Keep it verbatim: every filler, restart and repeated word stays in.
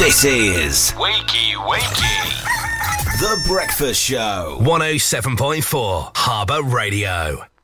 This is Wakey Wakey. The Breakfast Show. one oh seven point four Harbour Radio.